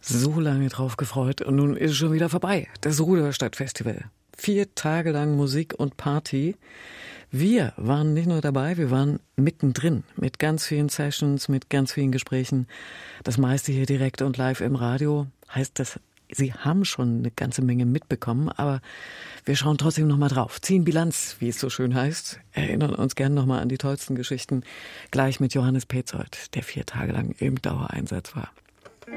So lange drauf gefreut und nun ist es schon wieder vorbei. Das Ruderstadtfestival. 4 Tage lang Musik und Party. Wir waren nicht nur dabei, wir waren mittendrin mit ganz vielen Sessions, mit ganz vielen Gesprächen. Das meiste hier direkt und live im Radio. Heißt das, Sie haben schon eine ganze Menge mitbekommen, aber wir schauen trotzdem nochmal drauf. Ziehen Bilanz, wie es so schön heißt. Erinnern uns gerne nochmal an die tollsten Geschichten. Gleich mit Johannes Petzold, der 4 Tage lang im Dauereinsatz war.